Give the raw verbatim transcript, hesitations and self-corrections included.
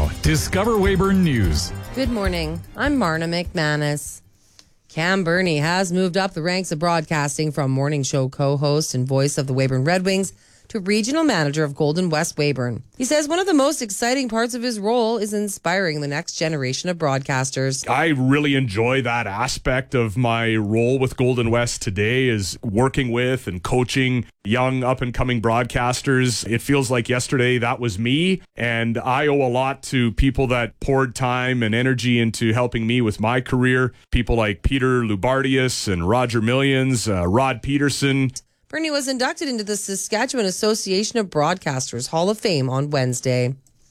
now, Discover Weyburn News. Good morning. I'm Marna McManus. Cam Burney has moved up the ranks of broadcasting from morning show co-host and voice of the Weyburn Red Wings to regional manager of Golden West Weyburn. He says one of the most exciting parts of his role is inspiring the next generation of broadcasters. I really enjoy that aspect of my role with Golden West today, is working with and coaching young up-and-coming broadcasters. It feels like yesterday that was me, and I owe a lot to people that poured time and energy into helping me with my career. People like Peter Lubardius and Roger Millions, uh, Rod Peterson. Burney was inducted into the Saskatchewan Association of Broadcasters Hall of Fame on Wednesday.